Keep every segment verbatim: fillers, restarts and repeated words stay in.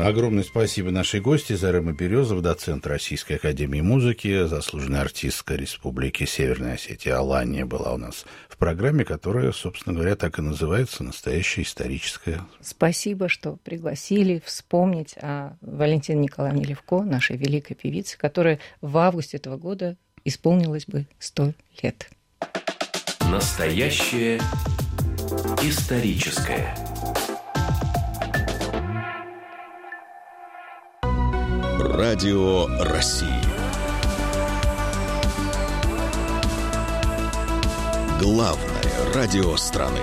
Огромное спасибо нашей гости Зарема Березова, доцент Российской академии музыки, заслуженная артистка Республики Северная Осетия Алания была у нас в программе, которая, собственно говоря, так и называется «Настоящая историческая». Спасибо, что пригласили вспомнить о Валентине Николаевне Левко, нашей великой певице, которая в августе этого года исполнилось бы сто лет. Настоящее историческое. Радио России. Главное радио страны.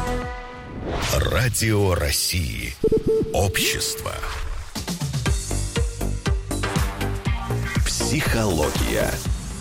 Радио России. Общество. Психология.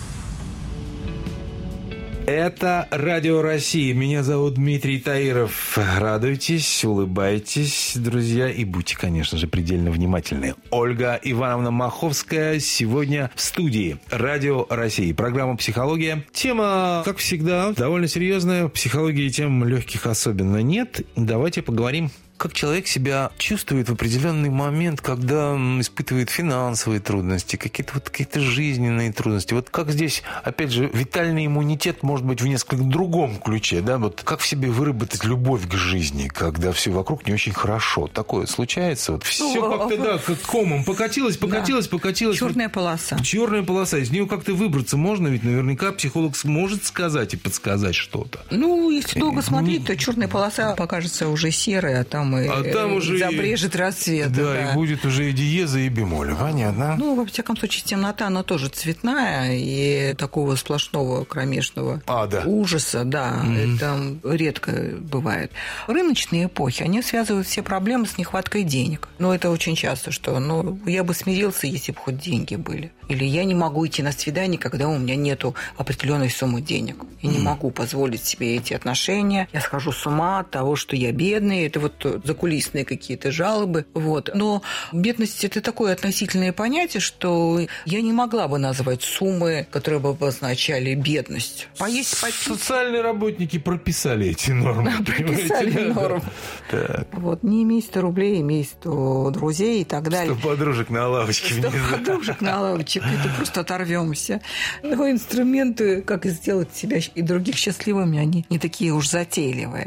Это Радио России. Меня зовут Дмитрий Таиров. Радуйтесь, улыбайтесь, друзья, и будьте, конечно же, предельно внимательны. Ольга Ивановна Маховская сегодня в студии Радио России. Программа «Психология». Тема, как всегда, довольно серьезная. В психологии тем легких особенно нет. Давайте поговорим. Как человек себя чувствует в определенный момент, когда испытывает финансовые трудности, какие-то вот какие-то жизненные трудности. Вот как здесь, опять же, витальный иммунитет может быть в несколько другом ключе, да? Вот как в себе выработать любовь к жизни, когда все вокруг не очень хорошо. Такое случается. Вот все ну, как-то, да, как комом покатилось, покатилось, да. покатилось. Черная полоса. Черная полоса. Из нее как-то выбраться можно, ведь наверняка психолог сможет сказать и подсказать что-то. Ну, если долго смотреть, то черная полоса покажется уже серой, а там и а там уже забрежет рассвет. Да, да, и будет уже и диеза, и бемоль. Понятно. Ну, во всяком случае, темнота, она тоже цветная, и такого сплошного кромешного а, да. ужаса, да, mm-hmm. это редко бывает. Рыночные эпохи, они связывают все проблемы с нехваткой денег. Но это очень часто, что ну, я бы смирился, если бы хоть деньги были. Или я не могу идти на свидание, когда у меня нету определенной суммы денег. Я mm-hmm. не могу позволить себе эти отношения. Я схожу с ума от того, что я бедный. Это вот закулисные какие-то жалобы. Вот. Но бедность – это такое относительное понятие, что я не могла бы назвать суммы, которые бы обозначали бедность. Поесть, попить. Социальные работники прописали эти нормы. Прописали нормы. Вот. Не имей сто рублей, имей сто друзей и так далее. Сто подружек на лавочке. Сто подружек на лавочке. Это просто оторвемся. Но инструменты, как сделать себя и других счастливыми, они не такие уж затейливые.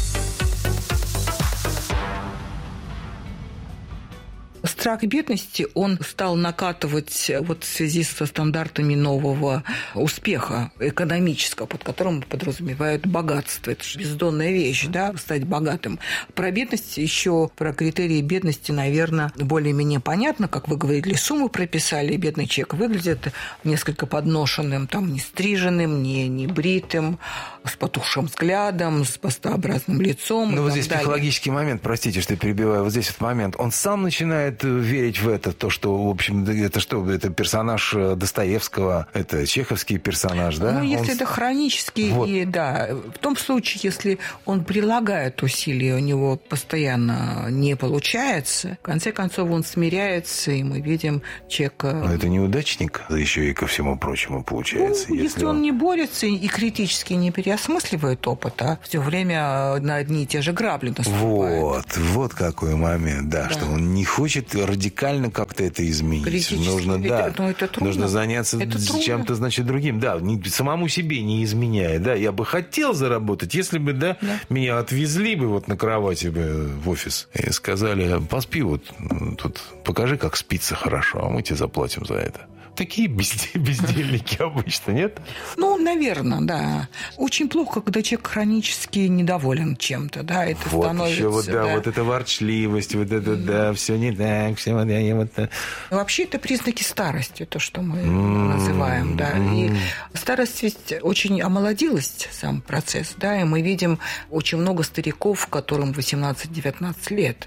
Страх бедности, он стал накатывать вот в связи со стандартами нового успеха экономического, под которым подразумевают богатство. Это же бездонная вещь, да, стать богатым. Про бедность еще, про критерии бедности, наверное, более-менее понятно. Как вы говорили, сумму прописали, бедный человек выглядит несколько подношенным, там, не стриженным, не, не бритым, с потухшим взглядом, с пастообразным лицом. Ну, вот здесь далее. Психологический момент, простите, что я перебиваю, вот здесь вот момент. Он сам начинает верить в это, то, что, в общем, это что, это персонаж Достоевского, это чеховский персонаж, да? Ну, если он... это хронический, вот. И, да, в том случае, если он прилагает усилия, у него постоянно не получается, в конце концов он смиряется, и мы видим человека... Но это неудачник, да еще и ко всему прочему получается. Ну, если, если он... он не борется и критически не переосмысливает опыт, а все время на одни и те же грабли наступает. Вот, вот какой момент, да, да. Что он не хочет радикально как-то это изменить. Нужно, да, это, это трудно. Нужно заняться это чем-то, значит, другим. Да, не, самому себе не изменяя. Да, я бы хотел заработать, если бы, да, да. меня отвезли бы вот на кровати бы в офис и сказали, поспи вот тут, покажи, как спится хорошо, а мы тебе заплатим за это. Такие бездельники обычно, нет? Ну, наверное, да. Очень плохо, когда человек хронически недоволен чем-то, да, это вот становится... Еще вот, да, да, вот эта ворчливость, вот это, mm. да, все не так, все вот... Я, вот вообще, это признаки старости, то, что мы mm. называем, да. И старость ведь очень омолодилась, сам процесс, да, и мы видим очень много стариков, которым восемнадцать-девятнадцать лет.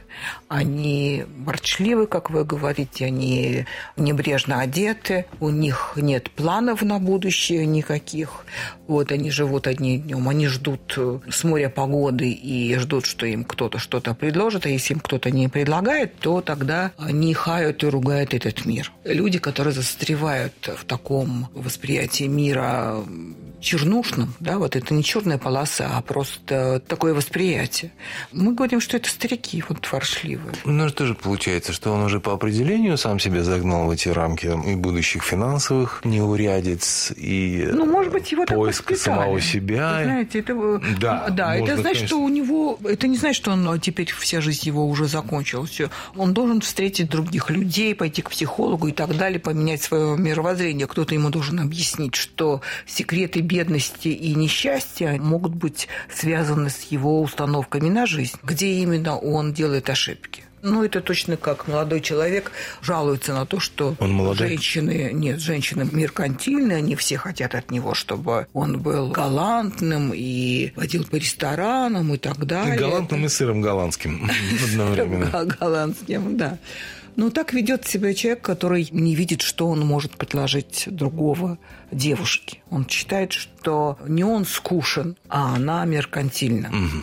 Они ворчливы, как вы говорите, они небрежно одеты, у них нет планов на будущее никаких. Вот они живут одним днем, они ждут с моря погоды и ждут, что им кто-то что-то предложит, а если им кто-то не предлагает, то тогда они хают и ругают этот мир. Люди, которые застревают в таком восприятии мира чернушным, да, вот это не черная полоса, а просто такое восприятие. Мы говорим, что это старики вот фаршливые. Ну, что же получается, что он уже по определению сам себя загнал в эти рамки и будущих финансовых неурядиц, и ну, может быть, его поиска самого себя. Вы знаете, это, да, да, можно, это значит, конечно... что у него, это не значит, что он теперь вся жизнь его уже закончилась. Всё. Он должен встретить других людей, пойти к психологу и так далее, поменять свое мировоззрение. Кто-то ему должен объяснить, что секреты бедности и несчастья могут быть связаны с его установками на жизнь, где именно он делает ошибки. Ну, это точно как молодой человек жалуется на то, что женщины... Нет, женщины меркантильные, они все хотят от него, чтобы он был галантным и водил по ресторанам и так далее. И галантным и сыром голландским одновременно. Голландским, да. Но так ведет себя человек, который не видит, что он может предложить другого девушке. Он считает, что не он скушен, а она меркантильна. Угу.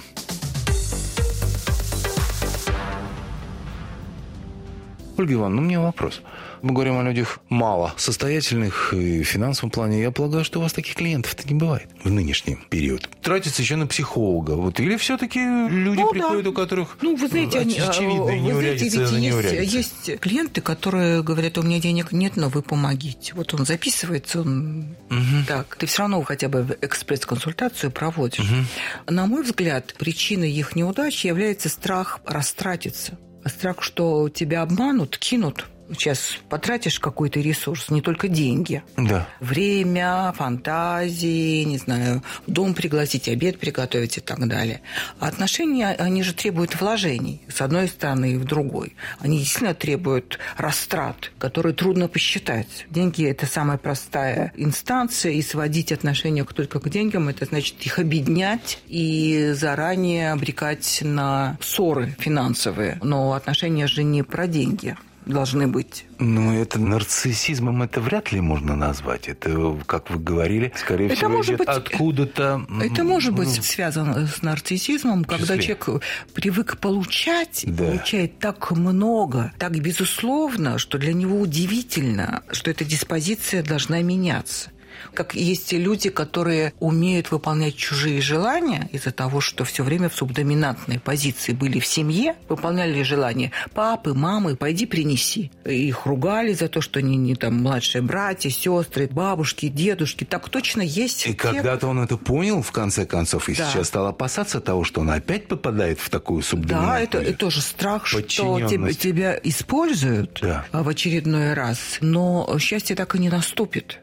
Ольга Ивановна, у меня вопрос. Мы говорим о людях мало состоятельных и в финансовом плане. Я полагаю, что у вас таких клиентов-то не бывает в нынешний период. Тратится еще на психолога. Вот. Или все-таки люди ну, приходят, да. у которых ну, вы знаете, они, очевидные неурядицы за неурядицы. Есть, есть клиенты, которые говорят, у меня денег нет, но вы помогите. Вот он записывается, он угу. так. Ты все равно хотя бы экспресс-консультацию проводишь. Угу. На мой взгляд, причиной их неудачи является страх растратиться. Страх, что тебя обманут, кинут. Сейчас потратишь какой-то ресурс, не только деньги. Да. Время, фантазии, не знаю, дом пригласить, обед приготовить и так далее. А отношения, они же требуют вложений, с одной стороны и в другой. Они действительно требуют растрат, которые трудно посчитать. Деньги – это самая простая инстанция, и сводить отношения только к деньгам – это значит их обеднять и заранее обрекать на ссоры финансовые. Но отношения же не про деньги должны быть. Ну, это нарциссизмом это вряд ли можно назвать. Это, как вы говорили, скорее это всего, идет быть, откуда-то... Это может быть связано с нарциссизмом, когда человек привык получать, да. получает так много, так безусловно, что для него удивительно, что эта диспозиция должна меняться. Как есть люди, которые умеют выполнять чужие желания из-за того, что все время в субдоминантной позиции были в семье, выполняли желания папы, мамы, пойди принеси. Их ругали за то, что они не там младшие братья, сестры, бабушки, дедушки. Так точно есть. И те... когда-то он это понял, в конце концов, и да. сейчас стал опасаться того, что он опять попадает в такую субдоминантную. Да, это, это тоже страх, что тебя, тебя используют да. в очередной раз, но счастье так и не наступит.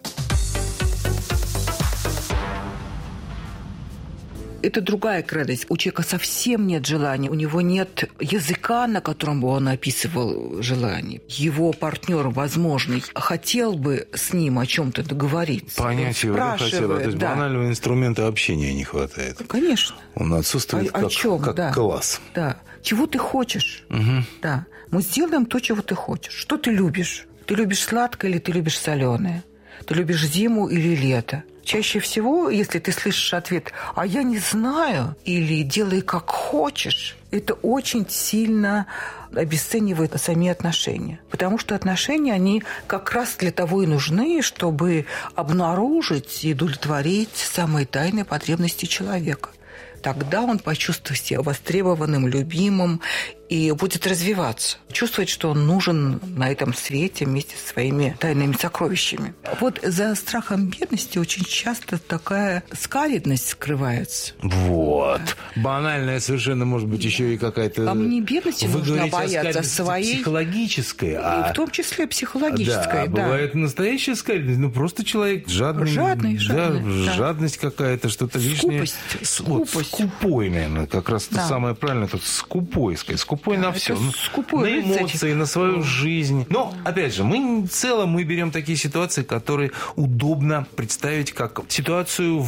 Это другая крайность. У человека совсем нет желания, у него нет языка, на котором бы он описывал желание. Его партнер, возможный, хотел бы с ним о чем-то договориться. Понять его не хотел. То есть да. банального инструмента общения не хватает. Конечно. Он отсутствует о, как, о чем? как да. класс. Да. Чего ты хочешь? Угу. Да. Мы сделаем то, чего ты хочешь. Что ты любишь? Ты любишь сладкое или ты любишь соленое? Ты любишь зиму или лето? Чаще всего, если ты слышишь ответ «а я не знаю» или «делай как хочешь», это очень сильно обесценивает сами отношения. Потому что отношения, они как раз для того и нужны, чтобы обнаружить и удовлетворить самые тайные потребности человека. Тогда он почувствует себя востребованным, любимым и будет развиваться. Чувствовать, что он нужен на этом свете вместе со своими тайными сокровищами. Вот за страхом бедности очень часто такая скаридность скрывается. Вот. Да. Банальная совершенно, может быть, еще и какая-то... А мне бедности нужно бояться своей... психологической. А... И в том числе психологической, да. да. А бывает настоящая скаридность. Ну, просто человек жадный. Жадный, жадный. Да, да. Жадность какая-то, что-то лишнее. Скупость. Скупость. Вот, скупой, наверное. Как раз да. самое правильное тут скупой сказать. Скупой да, на все. Скупой, на эмоции, на свою жизнь. Но, опять же, мы в целом мы берем такие ситуации, которые удобно представить как ситуацию в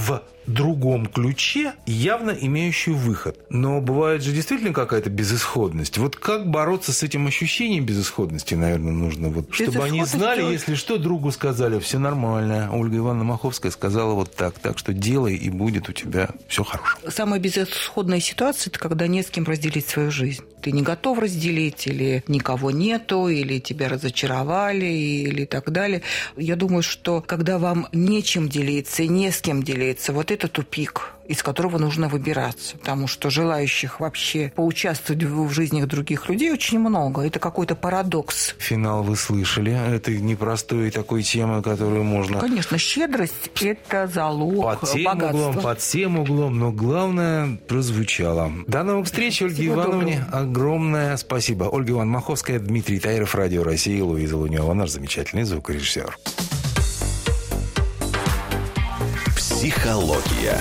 другом ключе, явно имеющий выход. Но бывает же действительно какая-то безысходность. Вот как бороться с этим ощущением безысходности, наверное, нужно. Вот, чтобы они знали, если что, другу сказали, все нормально. Ольга Ивановна Маховская сказала вот так. Так что делай, и будет у тебя все хорошо. Самая безысходная ситуация – это когда не с кем разделить свою жизнь. Ты не готов разделить, или никого нету, или тебя разочаровали, или так далее. Я думаю, что когда вам нечем делиться и не с кем делиться, вот это тупик, из которого нужно выбираться, потому что желающих вообще поучаствовать в жизнях других людей очень много. Это какой-то парадокс. Финал вы слышали. Это непростой такой темы, которую можно... Конечно, щедрость – это залог под тем богатства. углом, под всем углом, но главное прозвучало. До новых встреч, Ольге Ивановне. Доброго. Огромное спасибо. Ольга Ивановна Маховская, Дмитрий Таиров, Радио России, Луиза Лунева, наш замечательный звукорежиссер. Психология.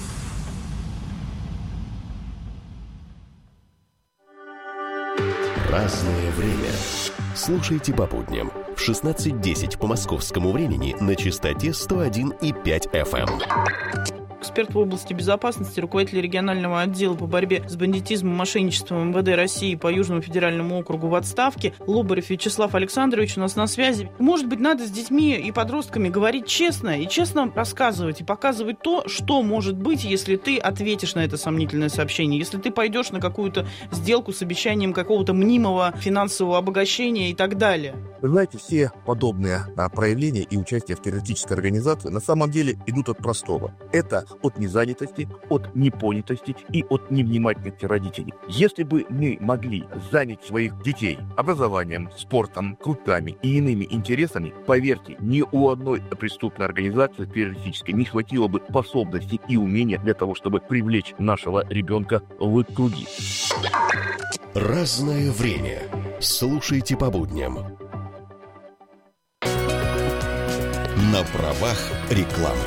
Разное время. Слушайте по будням в шестнадцать десять по московскому времени на частоте сто один и пять эф эм. Эксперт в области безопасности, руководитель регионального отдела по борьбе с бандитизмом и мошенничеством эм вэ дэ России по Южному федеральному округу в отставке Лобарев Вячеслав Александрович у нас на связи. Может быть, надо с детьми и подростками говорить честно и честно рассказывать и показывать то, что может быть, если ты ответишь на это сомнительное сообщение, если ты пойдешь на какую-то сделку с обещанием какого-то мнимого финансового обогащения и так далее. Вы знаете, все подобные а, проявления и участие в террористической организации на самом деле идут от простого. Это от незанятости, от непонятости и от невнимательности родителей. Если бы мы могли занять своих детей образованием, спортом, клубами и иными интересами, поверьте, ни у одной преступной организации террористической не хватило бы способностей и умения для того, чтобы привлечь нашего ребенка в круги. Разное время. Слушайте по будням. На правах рекламы.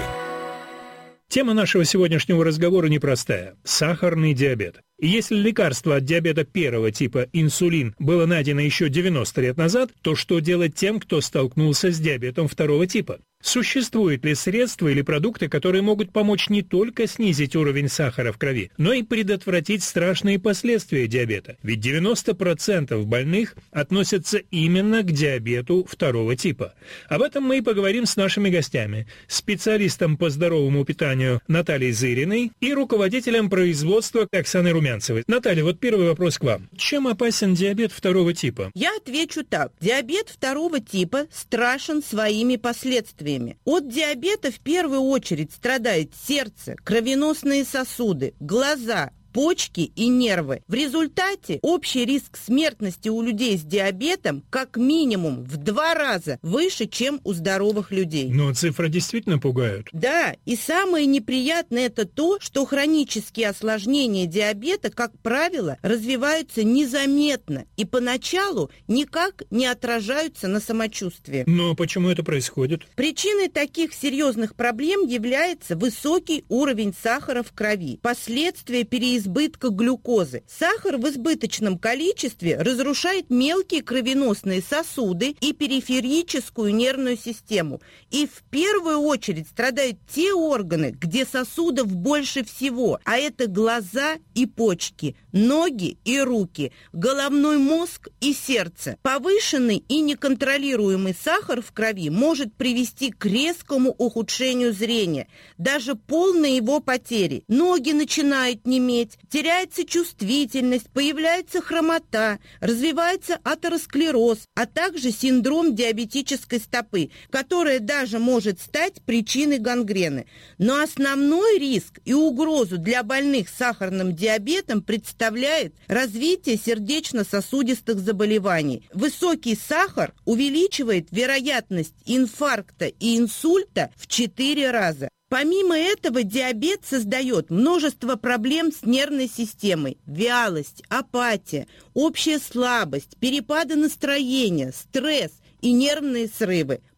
Тема нашего сегодняшнего разговора непростая – сахарный диабет. И если лекарство от диабета первого типа инсулин было найдено еще девяносто лет назад, то что делать тем, кто столкнулся с диабетом второго типа? Существуют ли средства или продукты, которые могут помочь не только снизить уровень сахара в крови, но и предотвратить страшные последствия диабета? Ведь девяносто процентов больных относятся именно к диабету второго типа. Об этом мы и поговорим с нашими гостями, специалистом по здоровому питанию Натальей Зыриной и руководителем производства Оксаной Румянцевой. Наталья, вот первый вопрос к вам. Чем опасен диабет второго типа? Я отвечу так. Диабет второго типа страшен своими последствиями. От диабета в первую очередь страдает сердце, кровеносные сосуды, глаза, почки и нервы. В результате общий риск смертности у людей с диабетом как минимум в два раза выше, чем у здоровых людей. Но цифры действительно пугают. Да, и самое неприятное это то, что хронические осложнения диабета, как правило, развиваются незаметно и поначалу никак не отражаются на самочувствии. Но почему это происходит? Причиной таких серьезных проблем является высокий уровень сахара в крови, последствия переизбытка избытка глюкозы. Сахар в избыточном количестве разрушает мелкие кровеносные сосуды и периферическую нервную систему. И в первую очередь страдают те органы, где сосудов больше всего, а это глаза и почки, ноги и руки, головной мозг и сердце. Повышенный и неконтролируемый сахар в крови может привести к резкому ухудшению зрения, даже полной его потери. Ноги начинают неметь, теряется чувствительность, появляется хромота, развивается атеросклероз, а также синдром диабетической стопы, которая даже может стать причиной гангрены. Но основной риск и угрозу для больных с сахарным диабетом представляет развитие сердечно-сосудистых заболеваний. Высокий сахар увеличивает вероятность инфаркта и инсульта в четыре раза. Помимо этого, диабет создает множество проблем с нервной системой: вялость, апатия, общая слабость, перепады настроения, стресс и нервные срывы.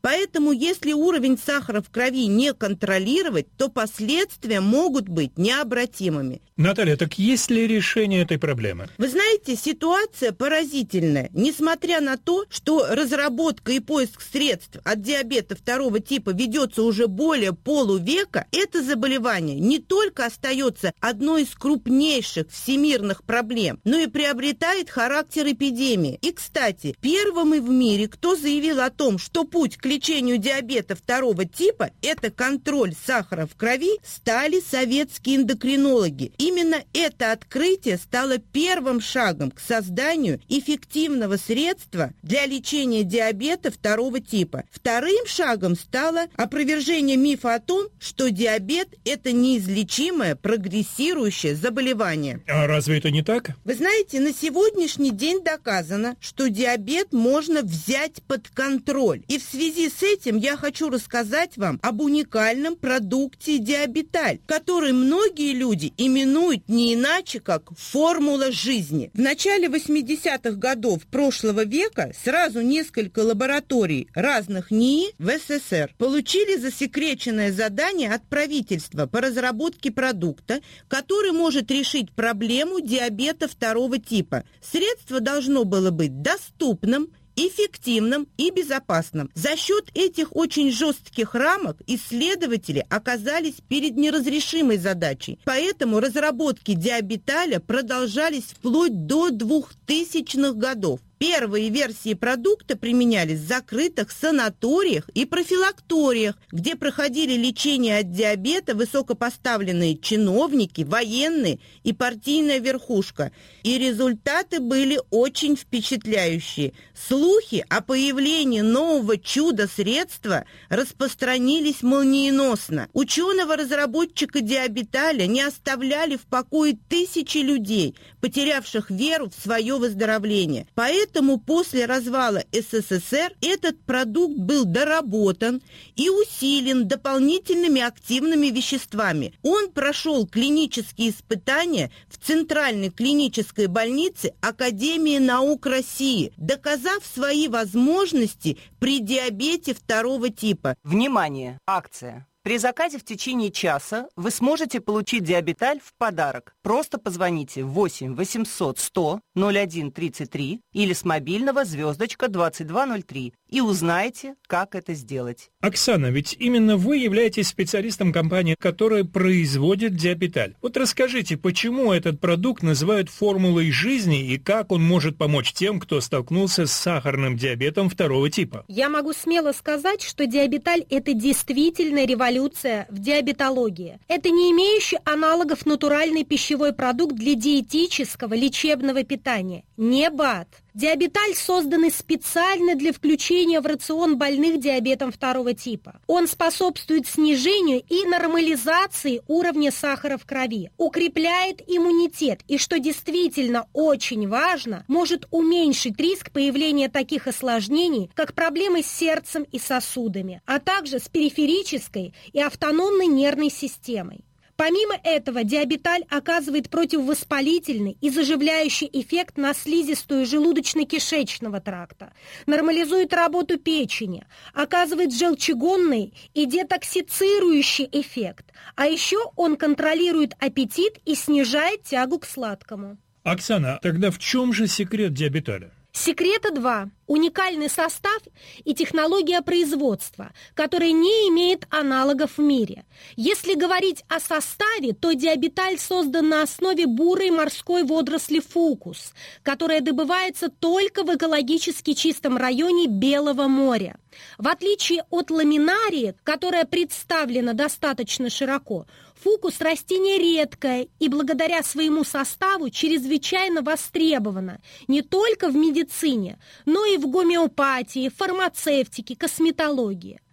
Поэтому, если уровень сахара в крови не контролировать, то последствия могут быть необратимыми. Наталья, так есть ли решение этой проблемы? Вы знаете, ситуация поразительная. Несмотря на то, что разработка и поиск средств от диабета второго типа ведется уже более полувека, это заболевание не только остается одной из крупнейших всемирных проблем, но и приобретает характер эпидемии. И, кстати, первым в мире, кто заявил о том, что путь к лечению диабета второго типа – это контроль сахара в крови, стали советские эндокринологи. Именно это открытие стало первым шагом к созданию эффективного средства для лечения диабета второго типа. Вторым шагом стало опровержение мифа о том, что диабет – это неизлечимое прогрессирующее заболевание. А разве это не так? Вы знаете, на сегодняшний день доказано, что диабет можно взять под контроль. И в связи с этим я хочу рассказать вам об уникальном продукте Диабеталь, который многие люди именуют не иначе, как формула жизни. В начале восьмидесятых годов прошлого века сразу несколько лабораторий разных НИИ в СССР получили засекреченное задание от правительства по разработке продукта, который может решить проблему диабета второго типа. Средство должно было быть доступным, эффективным и безопасным. За счет этих очень жестких рамок исследователи оказались перед неразрешимой задачей. Поэтому разработки Диабеталя продолжались вплоть до двухтысячных годов. Первые версии продукта применялись в закрытых санаториях и профилакториях, где проходили лечение от диабета высокопоставленные чиновники, военные и партийная верхушка. И результаты были очень впечатляющие. Слухи о появлении нового чудо-средства распространились молниеносно. Ученого-разработчика Диабеталя не оставляли в покое тысячи людей, потерявших веру в свое выздоровление. Поэтому Поэтому после развала СССР этот продукт был доработан и усилен дополнительными активными веществами. Он прошел клинические испытания в Центральной клинической больнице Академии наук России, доказав свои возможности при диабете второго типа. Внимание! Акция! При заказе в течение часа вы сможете получить Диабеталь в подарок. Просто позвоните восемь восемьсот сто ноль один тридцать три или с мобильного звездочка двадцать два ноль три и узнайте, как это сделать. Оксана, ведь именно вы являетесь специалистом компании, которая производит Диабеталь. Вот расскажите, почему этот продукт называют формулой жизни и как он может помочь тем, кто столкнулся с сахарным диабетом второго типа? Я могу смело сказать, что Диабеталь – это действительно революция в диабетологии. Это не имеющий аналогов натуральный пищевой продукт для диетического лечебного питания. Не БАД. Диабеталь создан специально для включения в рацион больных диабетом второго типа. Он способствует снижению и нормализации уровня сахара в крови, укрепляет иммунитет и, что действительно очень важно, может уменьшить риск появления таких осложнений, как проблемы с сердцем и сосудами, а также с периферической и автономной нервной системой. Помимо этого, Диабеталь оказывает противовоспалительный и заживляющий эффект на слизистую желудочно-кишечного тракта, нормализует работу печени, оказывает желчегонный и детоксицирующий эффект, а еще он контролирует аппетит и снижает тягу к сладкому. Оксана, тогда в чем же секрет Диабеталя? Секрета два. Уникальный состав и технология производства, которая не имеет аналогов в мире. Если говорить о составе, то Диабеталь создан на основе бурой морской водоросли фукус, которая добывается только в экологически чистом районе Белого моря. В отличие от ламинарии, которая представлена достаточно широко, фукус – растение редкое и благодаря своему составу чрезвычайно востребовано не только в медицине, но и в гомеопатии, фармацевтике, косметологии.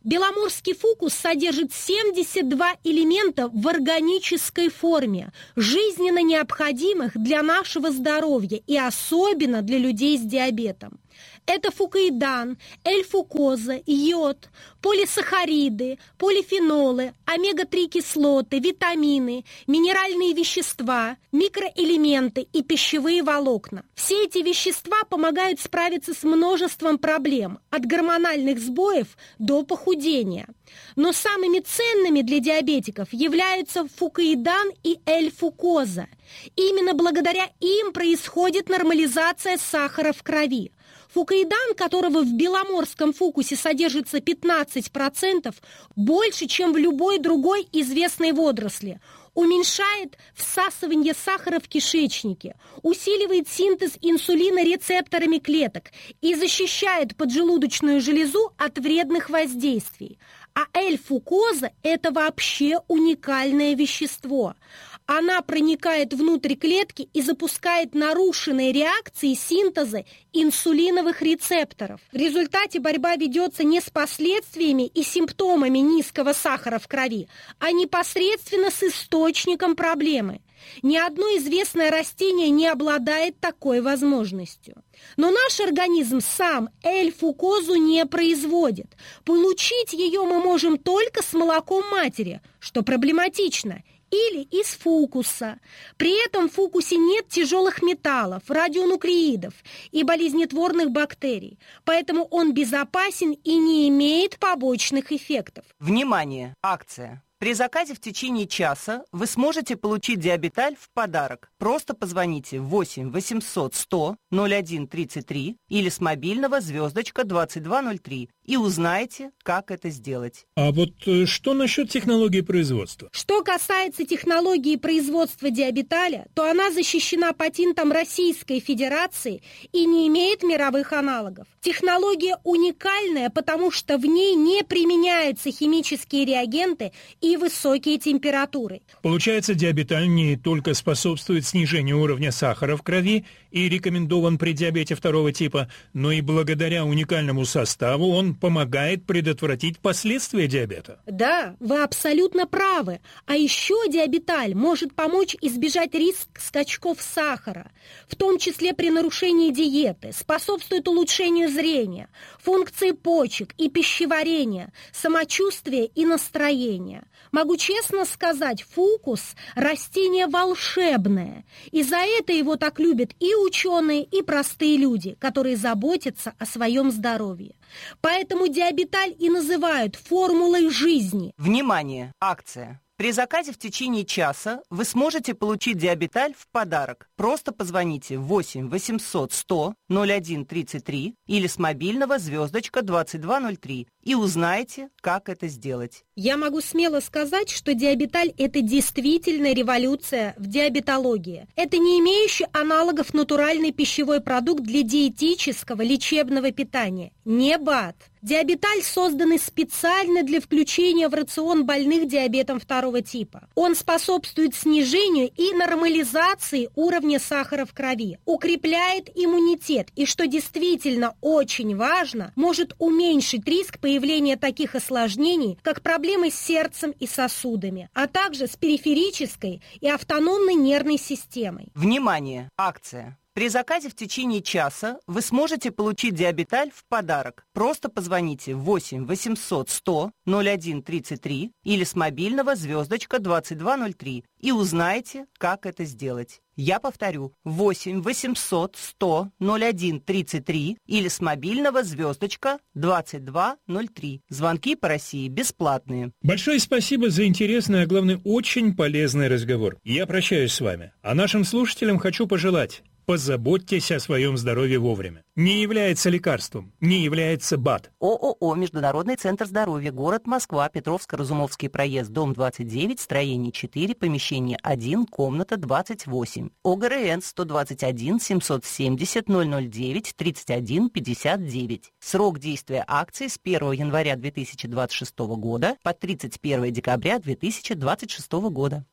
Беломорский фукус содержит семьдесят два элемента в органической форме, жизненно необходимых для нашего здоровья и особенно для людей с диабетом. Это фукоидан, L-фукоза, йод, полисахариды, полифенолы, омега три кислоты, витамины, минеральные вещества, микроэлементы и пищевые волокна. Все эти вещества помогают справиться с множеством проблем, от гормональных сбоев до похудения. Но самыми ценными для диабетиков являются фукоидан и L-фукоза. Именно благодаря им происходит нормализация сахара в крови. Фукоидан, которого в беломорском фукусе содержится пятнадцать процентов, больше, чем в любой другой известной водоросли, уменьшает всасывание сахара в кишечнике, усиливает синтез инсулина рецепторами клеток и защищает поджелудочную железу от вредных воздействий. А L-фукоза – это вообще уникальное вещество. Она проникает внутрь клетки и запускает нарушенные реакции синтеза инсулиновых рецепторов. В результате борьба ведется не с последствиями и симптомами низкого сахара в крови, а непосредственно с источником проблемы. Ни одно известное растение не обладает такой возможностью. Но наш организм сам L-фукозу не производит. Получить ее мы можем только с молоком матери, что проблематично, или из фукуса. При этом в фукусе нет тяжелых металлов, радионуклеидов и болезнетворных бактерий, поэтому он безопасен и не имеет побочных эффектов. Внимание! Акция! При заказе в течение часа вы сможете получить диабеталь в подарок. Просто позвоните восемь восемьсот сто ноль один тридцать три или с мобильного звездочка двадцать два ноль три и узнайте, как это сделать. А вот э, что насчет технологии производства? Что касается технологии производства диабеталя, то она защищена патентом Российской Федерации и не имеет мировых аналогов. Технология уникальная, потому что в ней не применяются химические реагенты и высокие температуры. Получается, диабеталь не только способствует снижению уровня сахара в крови и рекомендован при диабете второго типа, но и благодаря уникальному составу он помогает предотвратить последствия диабета. Да, вы абсолютно правы. А еще диабеталь может помочь избежать риск скачков сахара, в том числе при нарушении диеты, способствует улучшению зрения, функции почек и пищеварения, самочувствия и настроения. Могу честно сказать, фукус – растение волшебное, и за это его так любят и ученые, и простые люди, которые заботятся о своем здоровье. Поэтому диабеталь и называют формулой жизни. Внимание! Акция! При заказе в течение часа вы сможете получить диабеталь в подарок. Просто позвоните восемь восемьсот сто ноль один тридцать три или с мобильного звездочка двадцать два ноль три и узнайте, как это сделать. Я могу смело сказать, что диабеталь – это действительно революция в диабетологии. Это не имеющий аналогов натуральный пищевой продукт для диетического лечебного питания. Не БАД. Диабеталь создан специально для включения в рацион больных диабетом второго типа. Он способствует снижению и нормализации уровня сахара в крови, укрепляет иммунитет и, что действительно очень важно, может уменьшить риск появления таких осложнений, как проблемы с сердцем и сосудами, а также с периферической и автономной нервной системой. Внимание! Акция! При заказе в течение часа вы сможете получить диабеталь в подарок. Просто позвоните восемь восемьсот сто ноль один тридцать три или с мобильного звездочка двадцать два ноль три и узнайте, как это сделать. Я повторю, восемь восемьсот сто ноль один тридцать три или с мобильного звездочка двадцать два ноль три. Звонки по России бесплатные. Большое спасибо за интересный, а главное, очень полезный разговор. Я прощаюсь с вами. А нашим слушателям хочу пожелать: позаботьтесь о своем здоровье вовремя. Не является лекарством, не является БАД. ООО «Международный центр здоровья», город Москва, Петровско-Разумовский проезд, дом двадцать девять, строение четыре, помещение один, комната двадцать восемь. ОГРН сто двадцать один семьсот семьдесят ноль ноль девять тридцать один пятьдесят девять. Срок действия акции с первого января две тысячи двадцать шестого года по тридцать первое декабря две тысячи двадцать шестого года.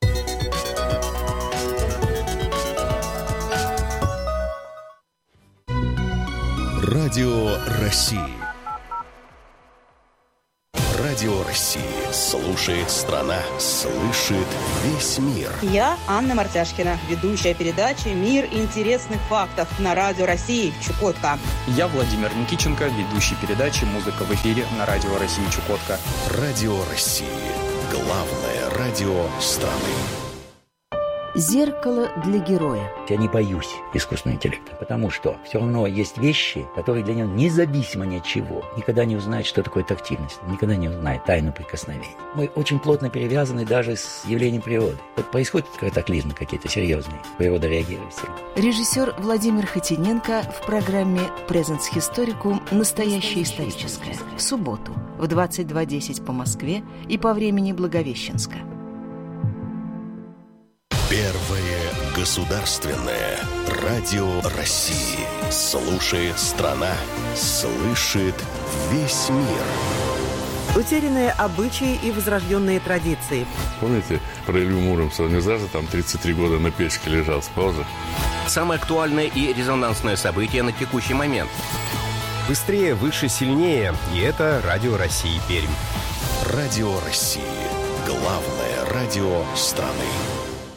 Радио России. Радио России. Слушает страна, слышит весь мир. Я Анна Мартяшкина, ведущая передачи «Мир интересных фактов» на Радио России Чукотка. Я Владимир Никиченко, ведущий передачи «Музыка в эфире» на Радио России Чукотка. Радио России. Главное радио страны. Зеркало для героя. Я не боюсь искусственного интеллекта, потому что все равно есть вещи, которые для него независимо ни от чего никогда не узнает, что такое тактильность, никогда не узнает тайну прикосновения. Мы очень плотно перевязаны даже с явлением природы. Вот происходят катаклизмы какие-то серьезные, природа реагирует всегда. Режиссер Владимир Хотиненко в программе «Presens Historicum. Настоящее историческое». В субботу в двадцать два десять по Москве и по времени Благовещенска. Первое государственное радио России. Слушает страна, слышит весь мир. Утерянные обычаи и возрожденные традиции. Помните, про Илью Муромца? Он не зажил там тридцать три года на печке лежал, спал же. Самое актуальное и резонансное событие на текущий момент. Быстрее, выше, сильнее. И это Радио России Пермь. Радио России. Главное радио страны.